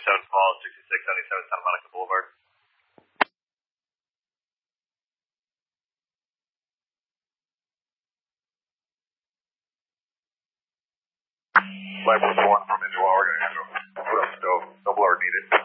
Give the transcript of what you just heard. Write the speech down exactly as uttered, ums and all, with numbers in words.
seven Small, sixty-six seventy-seven Santa Monica Boulevard. Life one from India, we're going to put up stove. No blower needed.